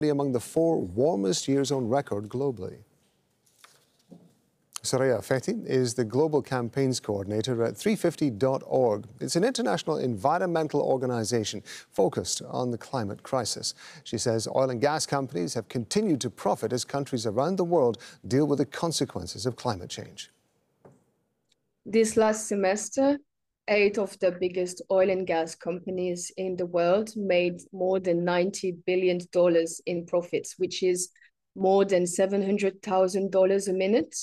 among the 4 warmest years on record globally. Soraya Fethi is the Global Campaigns Coordinator at 350.org. It's an international environmental organization focused on the climate crisis. She says oil and gas companies have continued to profit as countries around the world deal with the consequences of climate change. This last semester, 8 of the biggest oil and gas companies in the world made more than $90 billion in profits, which is more than $700,000 a minute.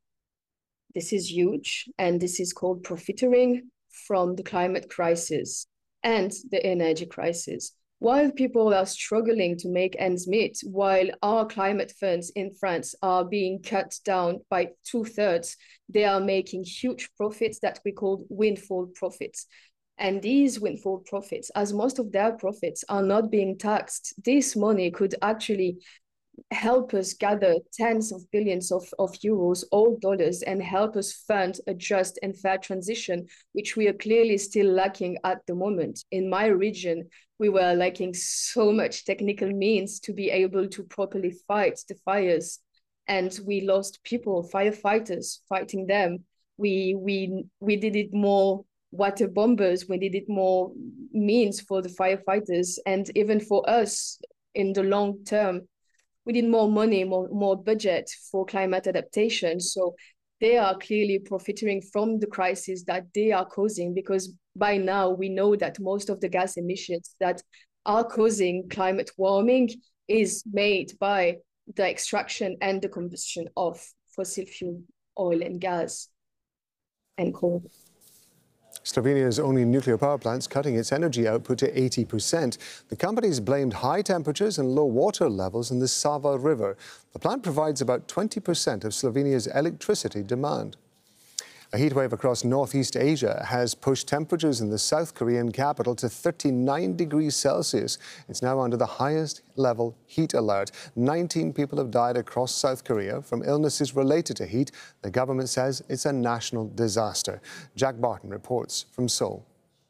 This is huge, and this is called profiteering from the climate crisis and the energy crisis. While people are struggling to make ends meet, while our climate funds in France are being cut down by 2/3, they are making huge profits that we call windfall profits. And these windfall profits, as most of their profits are not being taxed, this money could actually help us gather tens of billions of euros or dollars and help us fund a just and fair transition, which we are clearly still lacking at the moment. In my region, we were lacking so much technical means to be able to properly fight the fires. And we lost people, firefighters, fighting them. We did it more water bombers, we needed more means for the firefighters. And even for us in the long term, we need more money, more budget for climate adaptation. So they are clearly profiting from the crisis that they are causing, because by now we know that most of the gas emissions that are causing climate warming is made by the extraction and the combustion of fossil fuel, oil and gas and coal. Slovenia's only nuclear power plant's cutting its energy output to 80%. The company's blamed high temperatures and low water levels in the Sava River. The plant provides about 20% of Slovenia's electricity demand. A heatwave across Northeast Asia has pushed temperatures in the South Korean capital to 39 degrees Celsius. It's now under the highest level heat alert. 19 people have died across South Korea from illnesses related to heat. The government says it's a national disaster. Jack Barton reports from Seoul.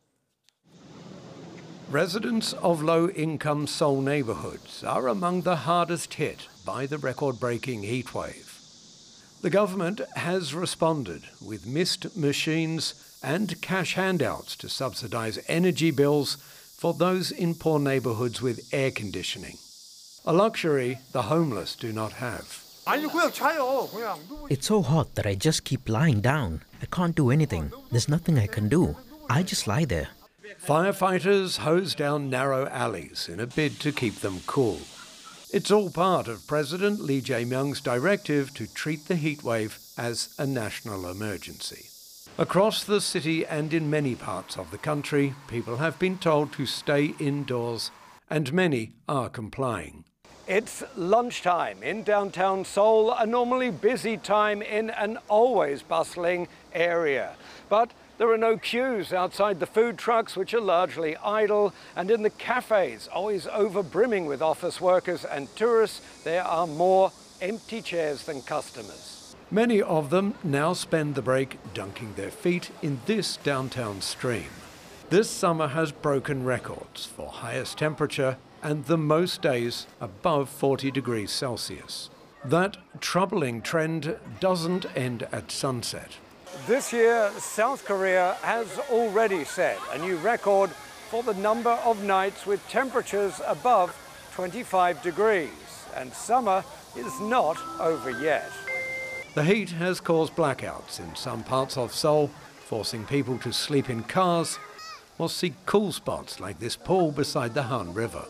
Residents of low-income Seoul neighbourhoods are among the hardest hit by the record-breaking heatwave. The government has responded with mist machines and cash handouts to subsidise energy bills for those in poor neighbourhoods with air conditioning, a luxury the homeless do not have. It's so hot that I just keep lying down. I can't do anything. There's nothing I can do. I just lie there. Firefighters hose down narrow alleys in a bid to keep them cool. It's all part of President Lee Jae-myung's directive to treat the heatwave as a national emergency. Across the city and in many parts of the country, people have been told to stay indoors, and many are complying. It's lunchtime in downtown Seoul, a normally busy time in an always bustling area. But there are no queues outside the food trucks, which are largely idle, and in the cafes, always over-brimming with office workers and tourists, there are more empty chairs than customers. Many of them now spend the break dunking their feet in this downtown stream. This summer has broken records for highest temperature and the most days above 40 degrees Celsius. That troubling trend doesn't end at sunset. This year, South Korea has already set a new record for the number of nights with temperatures above 25 degrees, and summer is not over yet. The heat has caused blackouts in some parts of Seoul, forcing people to sleep in cars or seek cool spots like this pool beside the Han River.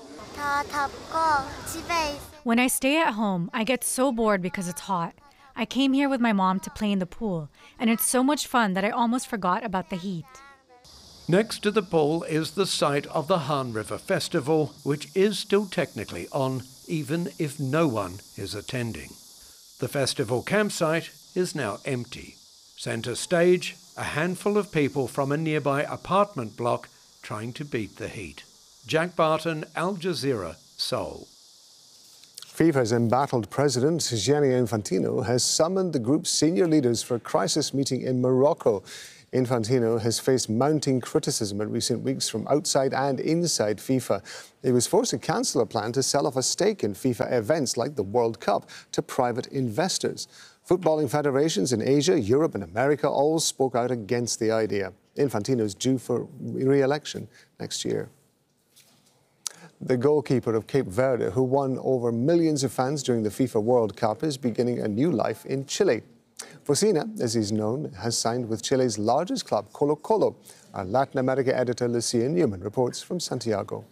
When I stay at home, I get so bored because it's hot. I came here with my mom to play in the pool, and it's so much fun that I almost forgot about the heat. Next to the pool is the site of the Han River Festival, which is still technically on, even if no one is attending. The festival campsite is now empty. Centre stage, a handful of people from a nearby apartment block trying to beat the heat. Jack Barton, Al Jazeera, Seoul. FIFA's embattled president, Gianni Infantino, has summoned the group's senior leaders for a crisis meeting in Morocco. Infantino has faced mounting criticism in recent weeks from outside and inside FIFA. He was forced to cancel a plan to sell off a stake in FIFA events like the World Cup to private investors. Footballing federations in Asia, Europe and America all spoke out against the idea. Infantino is due for re-election next year. The goalkeeper of Cape Verde, who won over millions of fans during the FIFA World Cup, is beginning a new life in Chile. Vozinha, as he's known, has signed with Chile's largest club, Colo-Colo. Our Latin America editor, Lucia Newman, reports from Santiago.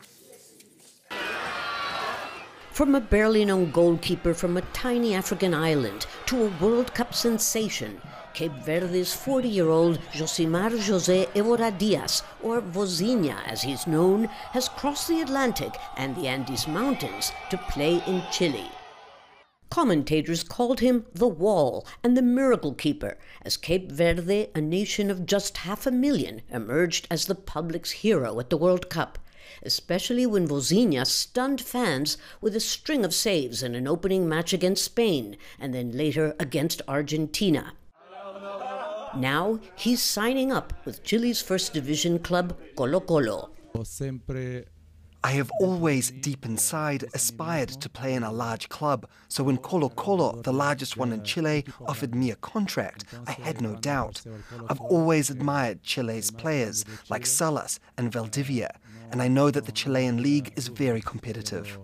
From a barely known goalkeeper from a tiny African island to a World Cup sensation, Cape Verde's 40-year-old Josimar José Évora Dias, or Vozinha as he's known, has crossed the Atlantic and the Andes Mountains to play in Chile. Commentators called him the Wall and the Miracle Keeper, as Cape Verde, a nation of just 500,000, emerged as the public's hero at the World Cup, especially when Vozinha stunned fans with a string of saves in an opening match against Spain and then later against Argentina. Now he's signing up with Chile's first division club, Colo-Colo. I have always, deep inside, aspired to play in a large club, so when Colo-Colo, the largest one in Chile, offered me a contract, I had no doubt. I've always admired Chile's players, like Salas and Valdivia, and I know that the Chilean league is very competitive.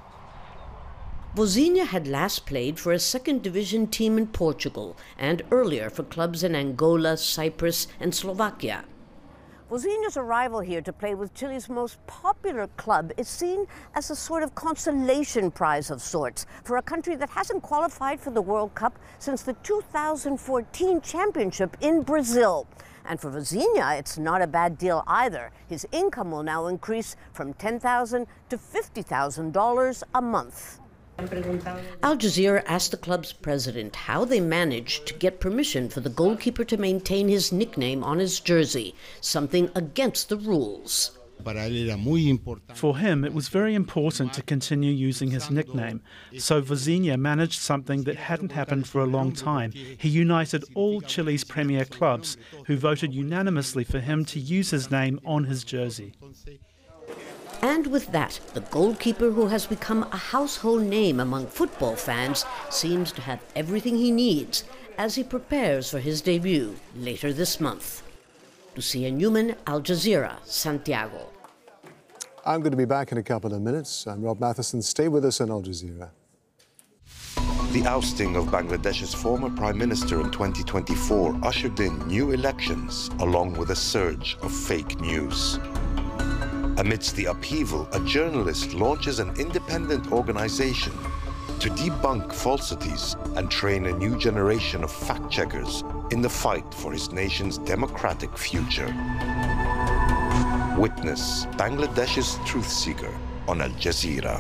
Vozinha had last played for a second division team in Portugal and earlier for clubs in Angola, Cyprus and Slovakia. Vozinha's arrival here to play with Chile's most popular club is seen as a sort of consolation prize of sorts for a country that hasn't qualified for the World Cup since the 2014 championship in Brazil. And for Vozinha, it's not a bad deal either. His income will now increase from $10,000 to $50,000 a month. Al Jazeera asked the club's president how they managed to get permission for the goalkeeper to maintain his nickname on his jersey, something against the rules. For him, it was very important to continue using his nickname. So Vozinha managed something that hadn't happened for a long time. He united all Chile's premier clubs, who voted unanimously for him to use his name on his jersey. And with that, the goalkeeper who has become a household name among football fans seems to have everything he needs as he prepares for his debut later this month. Lucia Newman, Al Jazeera, Santiago. I'm going to be back in a couple of minutes. I'm Rob Matheson. Stay with us on Al Jazeera. The ousting of Bangladesh's former prime minister in 2024 ushered in new elections, along with a surge of fake news. Amidst the upheaval, a journalist launches an independent organization to debunk falsities and train a new generation of fact-checkers in the fight for his nation's democratic future. Witness Bangladesh's truth seeker on Al Jazeera.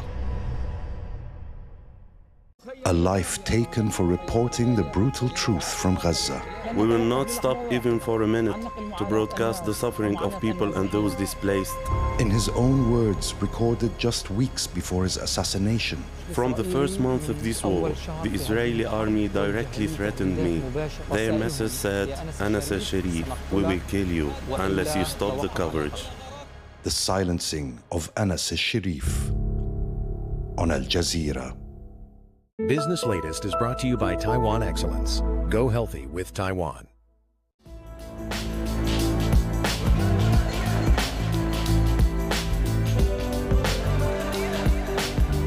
A life taken for reporting the brutal truth from Gaza. We will not stop even for a minute to broadcast the suffering of people and those displaced. In his own words, recorded just weeks before his assassination. From the first month of this war, the Israeli army directly threatened me. Their message said, Anas al-Sharif, we will kill you unless you stop the coverage. The silencing of Anas al-Sharif on Al Jazeera. Business Latest is brought to you by Taiwan Excellence. Go healthy with Taiwan.